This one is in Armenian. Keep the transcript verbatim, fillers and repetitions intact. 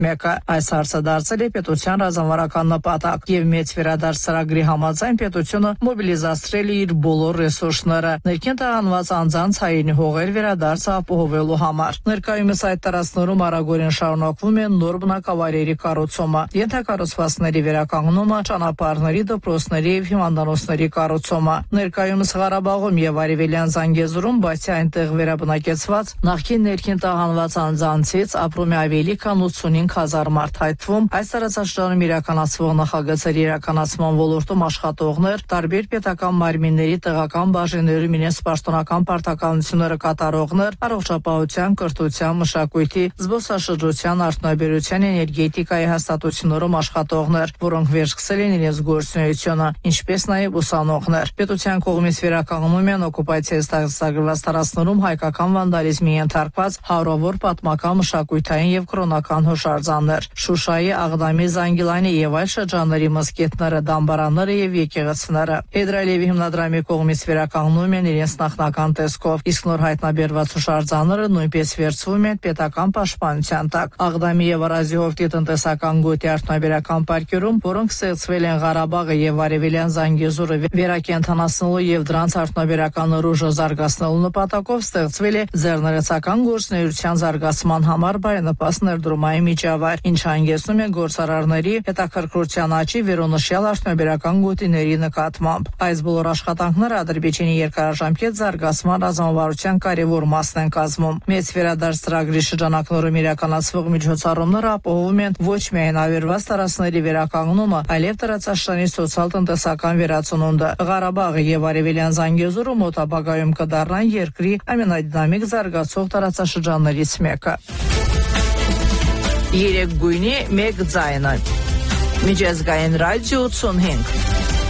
մեկը։ Այս հարցը դարձել է պետության ռազմավարական նպատակ եւ մեծ վերադարձ ծրագրի համաձայն պետությունը մոբիլիզացրել է իր բոլոր ռեսուրսները ներքին տահանված անձանց հայրենի հողեր վերադարձը ապահովելու համար։ Ներկայումս այդ տարածքներում արագորեն շարունակվում է նոր բնակավայրերի կառուցումը, ենթակառուցվածքների վերականգնումը, ճանապարհների, դպրոցների եւ հիվանդանոցների կառուցումը։ Ներկայումս Ղարաբաղում եւ Արևելյան Զանգեզուրում բացի այնտեղ վերաբնակեցված նախկին ներքին տահանված անձանցից ապրում է ավելի քան ութսունհինգ հազար մարդ, այդ թվում այս տարածաշրջանում իրականացվող նախագծերի իրականացման ոլորտում աշխատողներ, տարբեր պետական մարմինների տեղական բաժիններում իրենց պաշտոնական պարտականությունները կատարողներ, առողջապահության, կրթության, մշակույթի, զբոսաշրջության, արդյունաբերության, էներգետիկայի հաստատություններում աշխատողներ, որոնք վերսկսել են իրենց գործունեությունը, ինչպես նաև ուսանողներ։ Պետության կողմից վերականգնում են օկուպացիայից տարածագրված տարածքներում հայկական վանդալիզմի ենթարկված հարյուրավոր պատմական, մշակութային եւ կրոնական հուշարձաններ, Շուշայի, Աղդամի, Զանգիլանի եւ այլ շրջանների մզկիթները, դամբարանները եւ եկեղեցիները Էդրայելևի հիմնադրամի կողմից վերականգնում են իրենց նախնական տեսքով, իսկ նոր հայտնաբերված հուշարձանները նույնպես վերցվում են պետական պաշտպանության տակ։ Աղդամի եւ Արազիհովտի տնտեսական գոտի արդյունաբերական պարկերում, որոնք ստեղծվել են Ղարաբաղը եւ Արևելյան Զանգեզուրը վերակենդանացնելու եւ դրանց արդյունաբերական ռուժը զարգացնելու նպատակով ստեղծվել է ձեռներեցական գործունեության զարգացման համար բարենպաստ ներդրումային միջավայր, ինչը հանգեցնում է գործարարների հետաքրքրության աճի վերոնշյալ արդյունաբերական գոտիների նկատմամբ։ Այս բոլոր աշխատանքները Ադրբեջանի երկարաժամկետ զարգացման ռազմավարության կարևոր մասն են կազմում։ Մեծ վերադարձ ծրագրի շրջանակներում իրականացվող միջոցառումները ապահովում են ոչ միայն ավերված տարածքների վերականգնումը, այլև տարածաշրջանի սոցիալ-տնտեսական վերածնունդը։ Ղարաբաղը եւ Արևելյան Զանգեզուրը մոտ ապագայում կդառնան երկրի ամենադինամիկ զարգացող տարածաշրջաններից մեկը։ Երեք գույնի մեկ ձայնը։ Միջազգային ռադիո ութսունհինգ